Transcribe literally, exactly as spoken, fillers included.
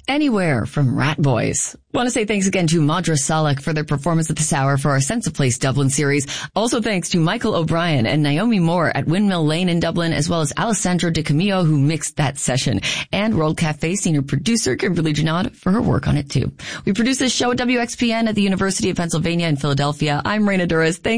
Anywhere from Rat Boys. Want to say thanks again to Madra Salek for their performance at this hour for our Sense of Place Dublin series. Also thanks to Michael O'Brien and Naomi Moore at Windmill Lane in Dublin, as well as Alessandro Di Camillo, who mixed that session, and World Cafe senior producer Kimberly Janot for her work on it too. We produce this show at W X P N at the University of Pennsylvania in Philadelphia. I'm Raina Douris. Thanks